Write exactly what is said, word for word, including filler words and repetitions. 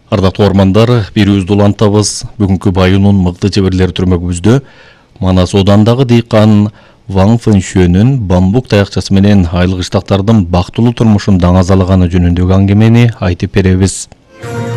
Ардактуу ормандар, бирибизди улантабыз. Бүгүнкү байынын мыкты жебирлери түрмөгүбүздө Манас Оодандагы дыйкан Ваң Фэншөнүн бамбук таякчасы менен айыл кыштактардын бактылуу турмушун даңазалаганы жөнүндөгү аңгемени айтып беребиз.